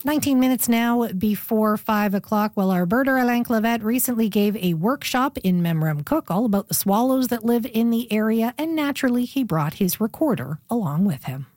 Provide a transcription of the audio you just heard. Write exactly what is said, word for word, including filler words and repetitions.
nineteen minutes now before five o'clock. Well, our birder Alain Clavette recently gave a workshop in Memramcook all about the swallows that live in the area, and naturally he brought his recorder along with him.